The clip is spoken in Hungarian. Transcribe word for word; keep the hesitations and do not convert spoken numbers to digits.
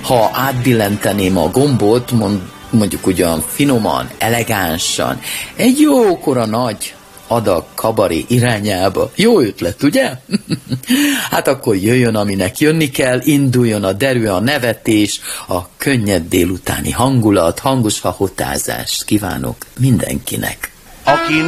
ha átbillenteném a gombot, mond, mondjuk ugyan finoman, elegánsan, egy jókora nagy adag kabaré irányába. Jó ötlet, ugye? Hát akkor jöjjön, aminek jönni kell, induljon a derű, a nevetés, a könnyed délutáni hangulat, hangos hahotázást kívánok mindenkinek. Aki